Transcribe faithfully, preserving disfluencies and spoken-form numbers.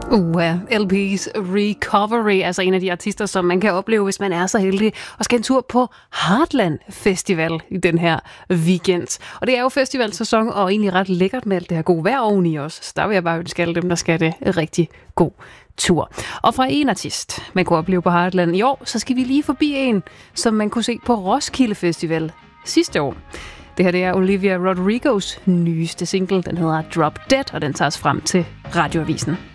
Uh, L P's Recovery, altså en af de artister, som man kan opleve, hvis man er så heldig og skal en tur på Heartland Festival i den her weekend. Og det er jo festivalsæson, og egentlig ret lækkert med alt det her gode vejr oveni også. Så der vil jeg bare ønske alle dem, der skal det, rigtig god tur. Og fra en artist, man kunne opleve på Heartland i år, så skal vi lige forbi en, som man kunne se på Roskilde Festival sidste år. Det her det er Olivia Rodrigos nyeste single, den hedder Drop Dead, og den tager os frem til Radioavisen.